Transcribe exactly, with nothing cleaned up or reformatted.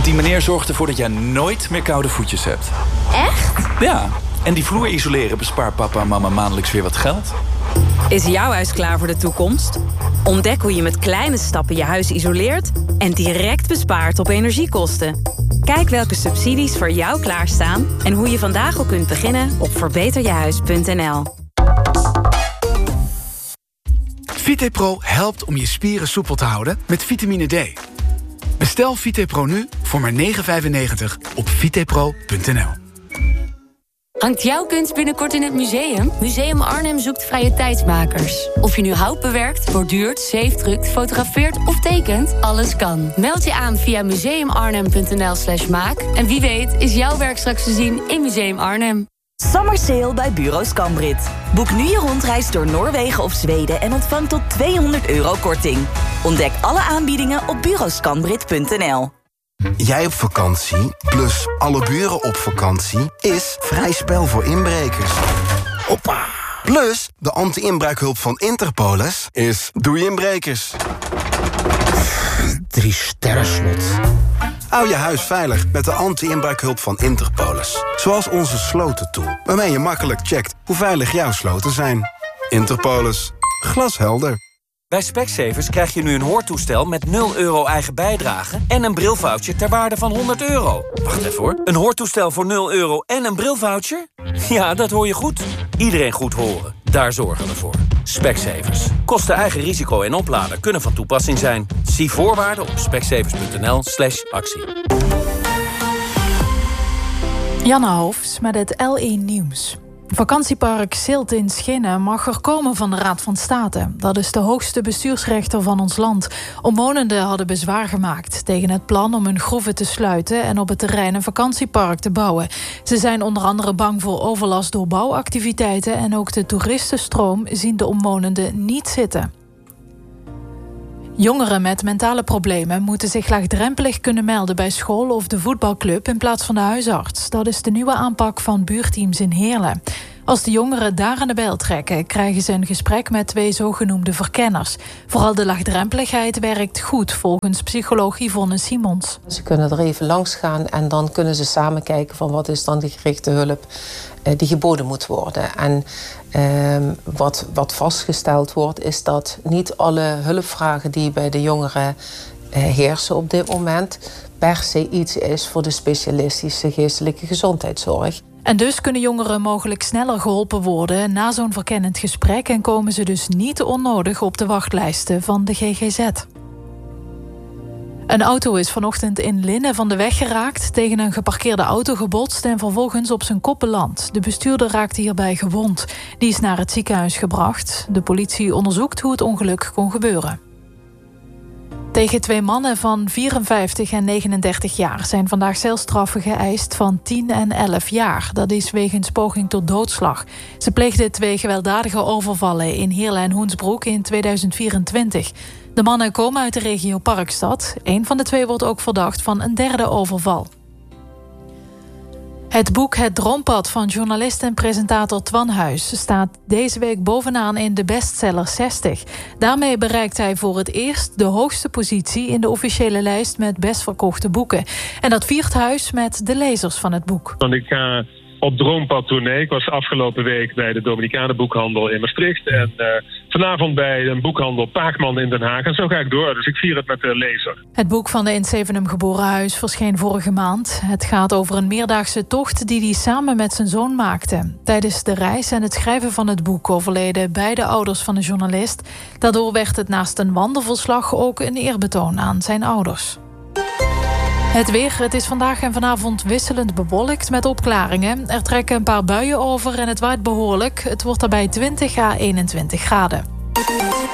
Die meneer zorgt ervoor dat jij nooit meer koude voetjes hebt. Echt? Ja, en die vloer isoleren bespaart papa en mama maandelijks weer wat geld. Is jouw huis klaar voor de toekomst? Ontdek hoe je met kleine stappen je huis isoleert en direct bespaart op energiekosten. Kijk welke subsidies voor jou klaarstaan en hoe je vandaag al kunt beginnen op verbeter je huis punt n l. VitePro helpt om je spieren soepel te houden met vitamine D. Bestel VitePro nu voor maar negen vijfennegentig op vitepro punt n l. Hangt jouw kunst binnenkort in het museum? Museum Arnhem zoekt vrije tijdsmakers. Of je nu hout bewerkt, borduurt, zeefdrukt, fotografeert of tekent, alles kan. Meld je aan via museumarnhem punt n l slash maak. En wie weet is jouw werk straks te zien in Museum Arnhem. Summer Sale bij Bureau Scambrit. Boek nu je rondreis door Noorwegen of Zweden en ontvang tot tweehonderd euro korting. Ontdek alle aanbiedingen op bureau scambrit punt n l. Jij op vakantie, plus alle buren op vakantie, is vrij spel voor inbrekers. Hoppa! Plus, de anti-inbraakhulp van Interpolis is doei inbrekers. Drie sterren slot. Hou je huis veilig met de anti-inbraakhulp van Interpolis. Zoals onze slotentool, waarmee je makkelijk checkt hoe veilig jouw sloten zijn. Interpolis. Glashelder. Bij Specsavers krijg je nu een hoortoestel met nul euro eigen bijdrage en een brilvoucher ter waarde van honderd euro. Wacht even hoor. Een hoortoestel voor nul euro en een brilvoucher? Ja, dat hoor je goed. Iedereen goed horen. Daar zorgen we voor. Specsavers. Kosten eigen risico en oplader kunnen van toepassing zijn. Zie voorwaarden op specsavers punt n l slash actie. Janne Hoofs met het L één Nieuws. Vakantiepark Zilt in Schinnen mag er komen van de Raad van State. Dat is de hoogste bestuursrechter van ons land. Omwonenden hadden bezwaar gemaakt tegen het plan om hun groeven te sluiten en op het terrein een vakantiepark te bouwen. Ze zijn onder andere bang voor overlast door bouwactiviteiten en ook de toeristenstroom zien de omwonenden niet zitten. Jongeren met mentale problemen moeten zich laagdrempelig kunnen melden bij school of de voetbalclub in plaats van de huisarts. Dat is de nieuwe aanpak van buurteams in Heerlen. Als de jongeren daar aan de bel trekken, krijgen ze een gesprek met twee zogenoemde verkenners. Vooral de laagdrempeligheid werkt goed, volgens psycholoog Yvonne Simons. Ze kunnen er even langs gaan en dan kunnen ze samen kijken van wat is dan de gerichte hulp uh, die geboden moet worden. En uh, wat, wat vastgesteld wordt is dat niet alle hulpvragen die bij de jongeren uh, heersen op dit moment per se iets is voor de specialistische geestelijke gezondheidszorg. En dus kunnen jongeren mogelijk sneller geholpen worden na zo'n verkennend gesprek en komen ze dus niet onnodig op de wachtlijsten van de G G Z. Een auto is vanochtend in Linnen van de weg geraakt, tegen een geparkeerde auto gebotst en vervolgens op zijn kop beland. De bestuurder raakte hierbij gewond. Die is naar het ziekenhuis gebracht. De politie onderzoekt hoe het ongeluk kon gebeuren. Tegen twee mannen van vierenvijftig en negenendertig jaar zijn vandaag celstraffen geëist van tien en elf jaar. Dat is wegens poging tot doodslag. Ze pleegden twee gewelddadige overvallen in Heerlen en Hoensbroek in tweeduizend vierentwintig. De mannen komen uit de regio Parkstad. Eén van de twee wordt ook verdacht van een derde overval. Het boek Het Droompad van journalist en presentator Twan Huis staat deze week bovenaan in de bestseller zestig. Daarmee bereikt hij voor het eerst de hoogste positie in de officiële lijst met best verkochte boeken. En dat viert Huis met de lezers van het boek. Want ik ga op Droompad tournee. Ik was afgelopen week bij de Dominicaanse boekhandel in Maastricht. En uh, vanavond bij een boekhandel Paakman in Den Haag. En zo ga ik door. Dus ik vier het met de lezer. Het boek van de in Zevenum geboren Huis verscheen vorige maand. Het gaat over een meerdaagse tocht die hij samen met zijn zoon maakte. Tijdens de reis en het schrijven van het boek overleden beide ouders van de journalist. Daardoor werd het naast een wandelverslag ook een eerbetoon aan zijn ouders. Het weer, het is vandaag en vanavond wisselend bewolkt met opklaringen. Er trekken een paar buien over en het waait behoorlijk. Het wordt daarbij twintig à eenentwintig graden.